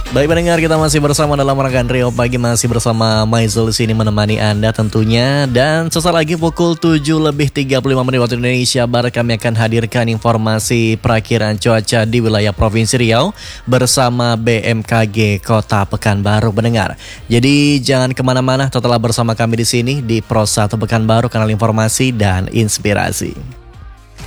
Baik pendengar, kita masih bersama dalam rangkaian Rio Pagi, masih bersama Maizul sini menemani Anda tentunya. Dan sesaat lagi pukul 7:35 waktu Indonesia Barat kami akan hadirkan informasi perakiran cuaca di wilayah Provinsi Riau bersama BMKG Kota Pekanbaru pendengar. Jadi jangan kemana-mana, tetaplah bersama kami di sini di Pro 1 Pekanbaru, kanal informasi dan inspirasi.